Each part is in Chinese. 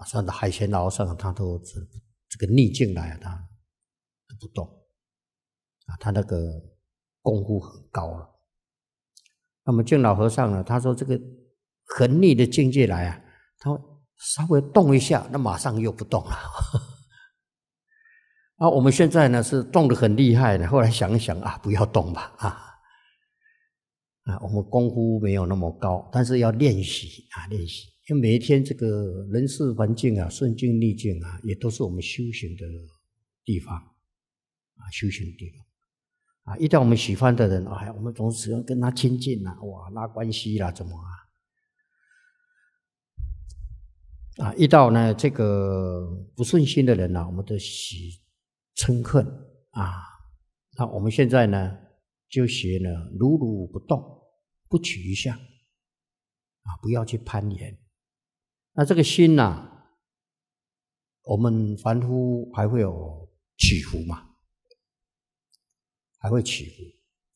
算的海鲜老上，他都这个逆境来，他都不动他那个功夫很高了。那么净老和尚呢，他说这个很逆的境界来他稍微动一下，那马上又不动了。我们现在呢是动得很厉害的，后来想一想不要动吧我们功夫没有那么高，但是要练习练习，因为每一天这个人事环境顺境逆境也都是我们修行的地方修行的地方遇到我们喜欢的人我们总是跟他亲近哇拉关系啦怎么遇到呢这个不顺心的人我们都喜嗔恨那我们现在呢就学呢如如不动，不取一相不要去攀岩。那这个心我们凡夫还会有起伏嘛，还会起伏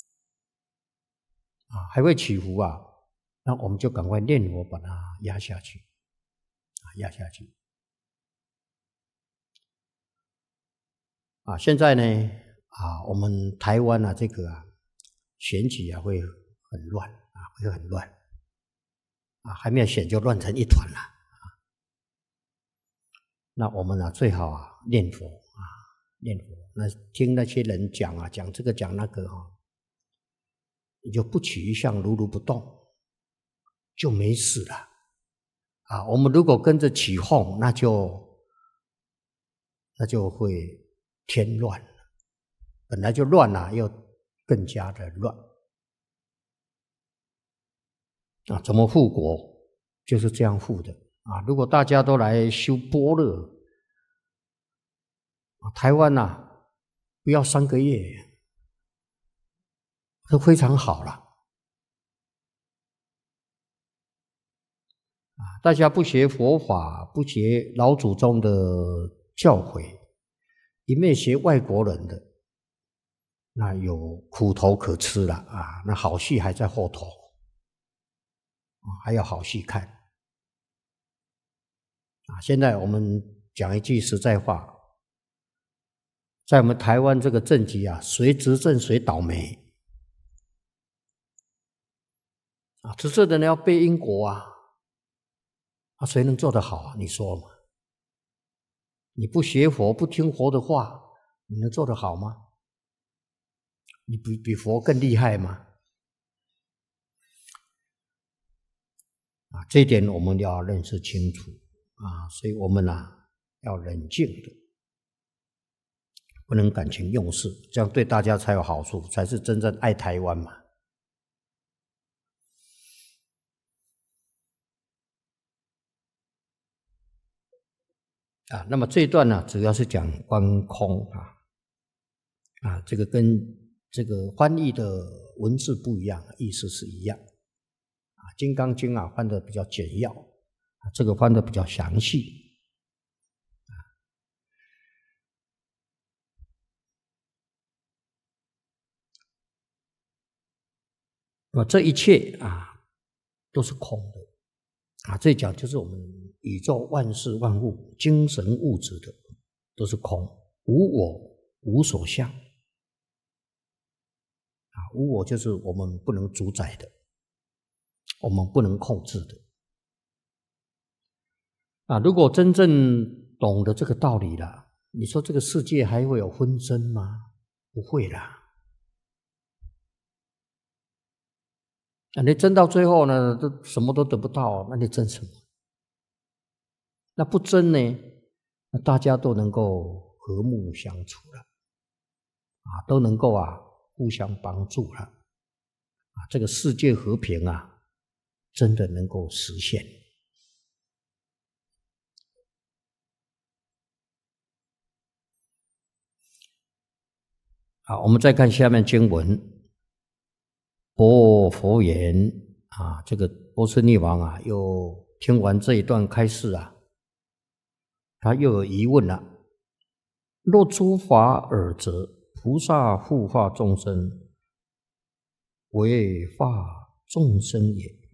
还会起伏那我们就赶快念佛把它压下去压下去现在呢我们台湾这个选举会很乱会很乱还没有选就乱成一团了那我们最好念佛念佛，那听那些人讲讲这个讲那个你就不取一相如如不动就没事了我们如果跟着起哄那就会添乱了，本来就乱又更加的乱怎么护国就是这样护的如果大家都来修般若台湾不要3个月都非常好了大家不学佛法，不学老祖宗的教诲，一面学外国人的，那有苦头可吃了那好戏还在后头还有好戏看现在我们讲一句实在话，在我们台湾这个政局谁执政谁倒霉执政的人要背因果谁能做得好你说嘛？你不学佛不听佛的话，你能做得好吗？你比佛更厉害吗？这一点我们要认识清楚所以我们要冷静的，不能感情用事，这样对大家才有好处，才是真正爱台湾嘛。那么这一段呢，主要是讲观空这个跟这个翻译的文字不一样，意思是一样金刚经翻得比较简要这个翻得比较详细那么这一切都是空的这讲就是我们宇宙万事万物精神物质的都是空，无我无所相无我就是我们不能主宰的，我们不能控制的如果真正懂得这个道理了，你说这个世界还会有纷争吗？不会啦你争到最后呢，都什么都得不到那你争什么？那不争呢，那大家都能够和睦相处了都能够互相帮助了这个世界和平真的能够实现我们再看下面经文，佛言这个波斯匿王又听完这一段开示他又有疑问了，若诸法尔则，菩萨护化众生，为化众生也。